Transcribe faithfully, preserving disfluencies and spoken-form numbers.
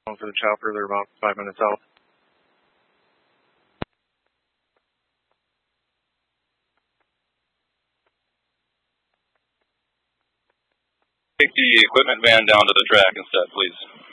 for the chopper. They're about five minutes out. Take the equipment van down to the track instead, please.